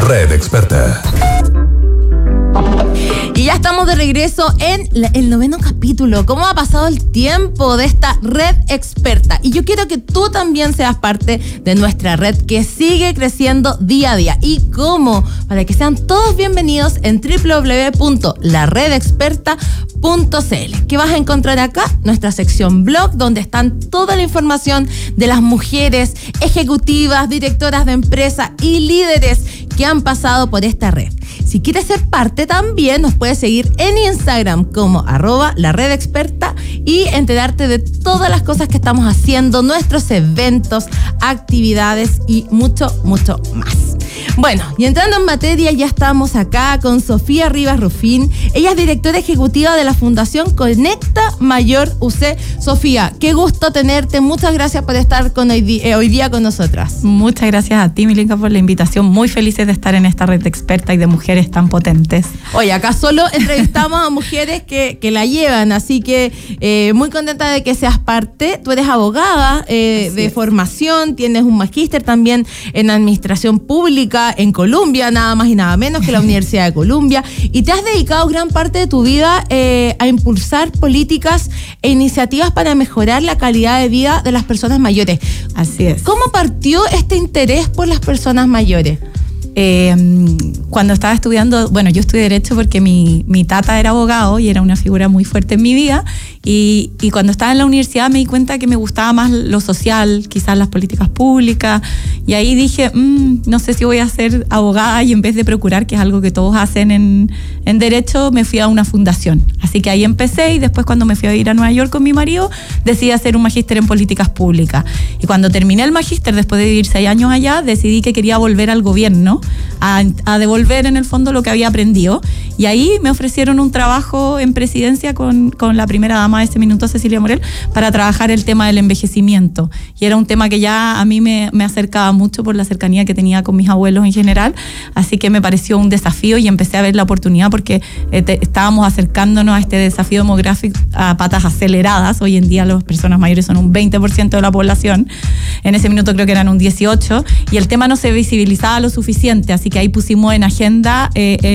Red Experta. Y ya estamos de regreso en el 9º capítulo. ¿Cómo ha pasado el tiempo de esta red experta? Y yo quiero que tú también seas parte de nuestra red que sigue creciendo día a día. ¿Y cómo? Para que sean todos bienvenidos en www.laredexperta.cl. ¿Qué vas a encontrar acá? Nuestra sección blog, donde están toda la información de las mujeres ejecutivas, directoras de empresa y líderes que han pasado por esta red. Si quieres ser parte también, nos puedes seguir en Instagram como @laredexperta y enterarte de todas las cosas que estamos haciendo, nuestros eventos, actividades y mucho, mucho más. Bueno, y entrando en materia, ya estamos acá con Sofía Rivas Rufín. Ella es directora ejecutiva de la Fundación Conecta Mayor UC. Sofía, qué gusto tenerte. Muchas gracias por estar hoy día con nosotras. Muchas gracias a ti, Milenka, por la invitación. Muy felices de estar en esta red experta y de mujeres tan potentes. Oye, acá solo entrevistamos a mujeres que la llevan, así que muy contenta de que seas parte. Tú eres abogada de formación, tienes un magíster también en administración pública en Columbia, nada más y nada menos que la Universidad de Columbia, y te has dedicado gran parte de tu vida a impulsar políticas e iniciativas para mejorar la calidad de vida de las personas mayores. Así es. ¿Cómo partió este interés por las personas mayores? Cuando estaba estudiando, bueno, yo estudié Derecho porque mi tata era abogado y era una figura muy fuerte en mi vida, y cuando estaba en la universidad me di cuenta que me gustaba más lo social, quizás las políticas públicas, y ahí dije, no sé si voy a ser abogada, y en vez de procurar, que es algo que todos hacen en Derecho, me fui a una fundación. Así que ahí empecé, y después cuando me fui a ir a Nueva York con mi marido, decidí hacer un magíster en políticas públicas. Y cuando terminé el magíster, después de vivir 6 años allá, decidí que quería volver al gobierno, a devolver en el fondo lo que había aprendido, y ahí me ofrecieron un trabajo en presidencia con la primera dama de ese minuto, Cecilia Morel, para trabajar el tema del envejecimiento, y era un tema que ya a mí me acercaba mucho por la cercanía que tenía con mis abuelos en general, así que me pareció un desafío y empecé a ver la oportunidad porque estábamos acercándonos a este desafío demográfico a patas aceleradas. Hoy en día las personas mayores son un 20% de la población, en ese minuto creo que eran un 18%, y el tema no se visibilizaba lo suficiente, así que ahí pusimos en agenda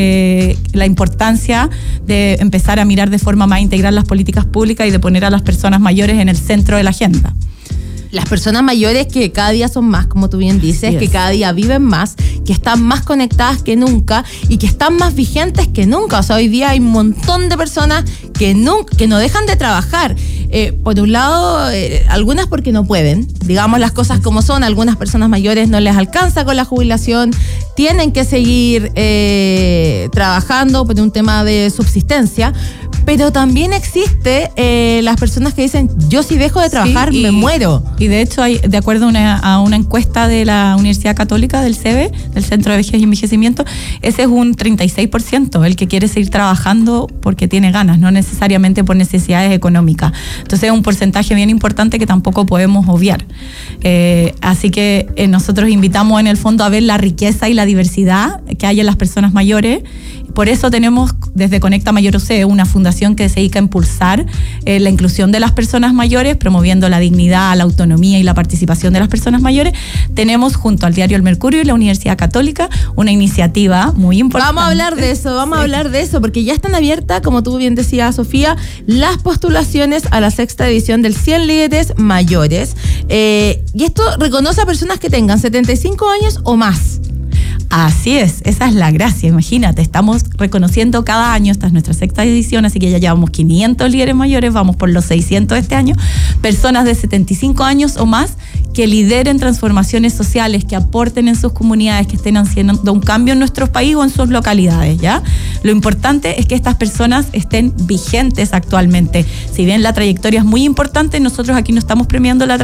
la importancia de empezar a mirar de forma más integral las políticas públicas y de poner a las personas mayores en el centro de la agenda. Las personas mayores que cada día son más, como tú bien dices, que cada día viven más, que están más conectadas que nunca y que están más vigentes que nunca. O sea, hoy día hay un montón de personas que no dejan de trabajar. Por un lado, algunas porque no pueden, digamos las cosas como son. Algunas personas mayores no les alcanza con la jubilación, tienen que seguir trabajando por un tema de subsistencia. Pero también existe las personas que dicen, yo si dejo de trabajar me muero. Y de hecho, de acuerdo a una encuesta de la Universidad Católica, del CEBE, del Centro de Vejez y Envejecimiento, ese es un 36%, el que quiere seguir trabajando porque tiene ganas, no necesariamente por necesidades económicas. Entonces es un porcentaje bien importante que tampoco podemos obviar. Así que nosotros invitamos en el fondo a ver la riqueza y la diversidad que hay en las personas mayores. Por eso tenemos desde Conecta Mayor UC una fundación que se dedica a impulsar la inclusión de las personas mayores, promoviendo la dignidad, la autonomía y la participación de las personas mayores. Tenemos junto al diario El Mercurio y la Universidad Católica una iniciativa muy importante. Vamos a hablar de eso, porque ya están abiertas, como tú bien decías, Sofía, las postulaciones a la 6ª edición del 100 líderes mayores. Y esto reconoce a personas que tengan 75 años o más. Así es, esa es la gracia, imagínate, estamos reconociendo cada año, esta es nuestra 6ª edición, así que ya llevamos 500 líderes mayores, vamos por los 600 este año, personas de 75 años o más que lideren transformaciones sociales, que aporten en sus comunidades, que estén haciendo un cambio en nuestro país o en sus localidades, ¿ya? Lo importante es que estas personas estén vigentes actualmente. Si bien la trayectoria es muy importante, nosotros aquí no estamos premiando la